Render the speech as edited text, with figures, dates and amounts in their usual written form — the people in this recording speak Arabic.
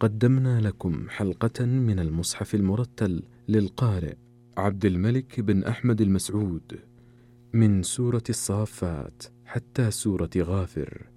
قدمنا لكم حلقة من المصحف المرتل للقارئ عبد الملك بن أحمد المسعود من سورة الصافات حتى سورة غافر.